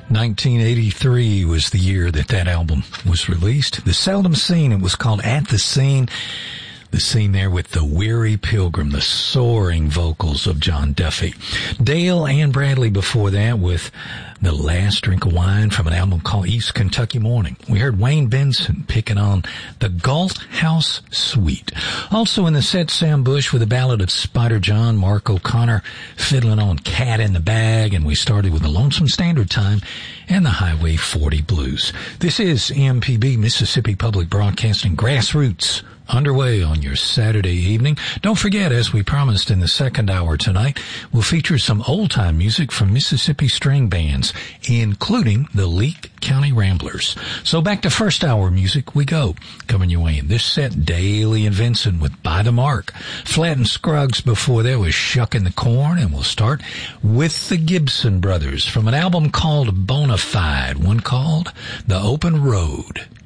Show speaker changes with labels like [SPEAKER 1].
[SPEAKER 1] 1983 was the year that album was released. The Seldom Scene, it was called At the Scene. The scene there with the Weary Pilgrim, the soaring vocals of John Duffy. Dale and Bradley before that with The Last Drink of Wine from an album called East Kentucky Morning. We heard Wayne Benson picking on the Galt House Suite. Also in the set, Sam Bush with the Ballad of Spider John, Mark O'Connor fiddling on Cat in the Bag, and we started with the Lonesome Standard Time and the Highway 40 Blues. This is MPB, Mississippi Public Broadcasting, Grassroots, underway on your Saturday evening. Don't forget, as we promised in the second hour tonight, we'll feature some old-time music from Mississippi string bands, including the Leake County Ramblers. So back to first hour music we go. Coming your way in this set, Daly and Vincent with By the Mark. Flat and Scruggs before there was Shucking the Corn, and we'll start with the Gibson Brothers from an album called Bonafide, one called The Open Road.